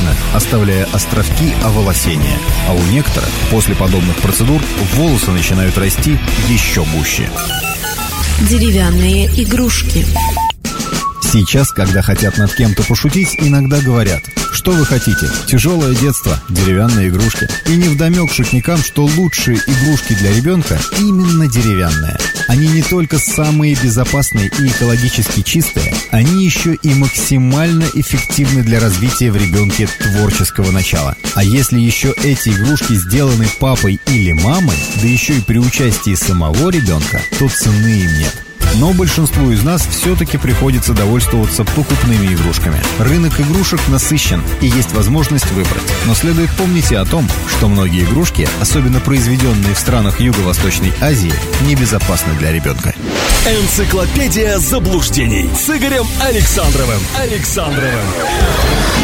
естественно, оставляя островки оволосения. А у некоторых после подобных процедур волосы начинают расти еще гуще. Деревянные игрушки. Сейчас, когда хотят над кем-то пошутить, иногда говорят: что вы хотите? Тяжелое детство, деревянные игрушки. И невдомек шутникам, что лучшие игрушки для ребенка именно деревянные. Они не только самые безопасные и экологически чистые, они еще и максимально эффективны для развития в ребенке творческого начала. А если еще эти игрушки сделаны папой или мамой, да еще и при участии самого ребенка, то цены им нет. Но большинству из нас все-таки приходится довольствоваться покупными игрушками. Рынок игрушек насыщен, и есть возможность выбрать. Но следует помнить и о том, что многие игрушки, особенно произведенные в странах Юго-Восточной Азии, небезопасны для ребенка. Энциклопедия заблуждений с Игорем Александровым.